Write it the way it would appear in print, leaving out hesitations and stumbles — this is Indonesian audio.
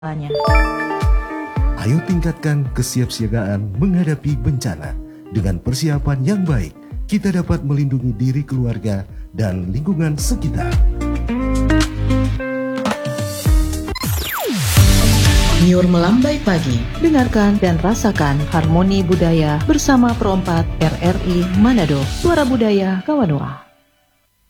Nya. Ayo tingkatkan kesiapsiagaan menghadapi bencana. Dengan persiapan yang baik, kita dapat melindungi diri keluarga dan lingkungan sekitar. Nyur Melambai Pagi, dengarkan dan rasakan harmoni budaya bersama Pro 4 RRI Manado, Suara Budaya Kawanua.